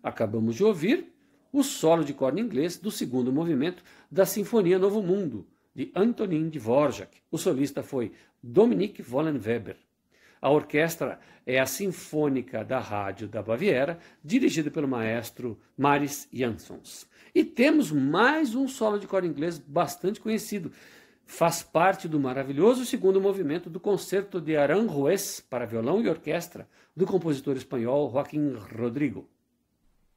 Acabamos de ouvir o solo de corda inglês do segundo movimento da Sinfonia Novo Mundo, de Antonin Dvorak. O solista foi Dominique Vollenweber. A orquestra é a Sinfônica da Rádio da Baviera, dirigida pelo maestro Maris Jansons. E temos mais um solo de corda inglês bastante conhecido. Faz parte do maravilhoso segundo movimento do Concerto de Aranjuez para violão e orquestra do compositor espanhol Joaquim Rodrigo.